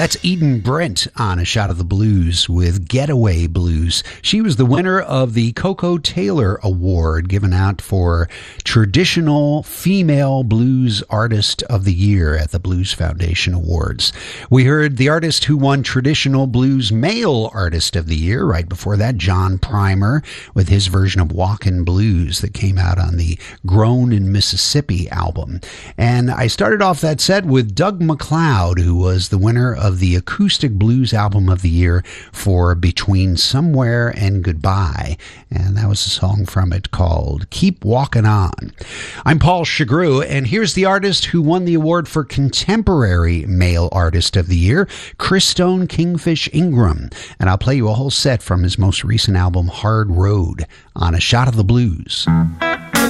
That's Eden Brent on A Shot of the Blues with Getaway Blues. She was the winner of the Coco Taylor Award given out for Traditional Female Blues Artist of the Year at the Blues Foundation Awards. We heard the artist who won Traditional Blues Male Artist of the Year. Right before that, John Primer with his version of Walkin' Blues that came out on the Grown in Mississippi album. And I started off that set with Doug MacLeod, who was the winner of the Acoustic Blues Album of the Year for Between Somewhere and Goodbye. And that was a song from it called Keep Walking On. I'm Paul Chagru, and here's the artist who won the award for Contemporary Male Artist of the Year, Christone Kingfish Ingram. And I'll play you a whole set from his most recent album, Hard Road, on A Shot of the Blues.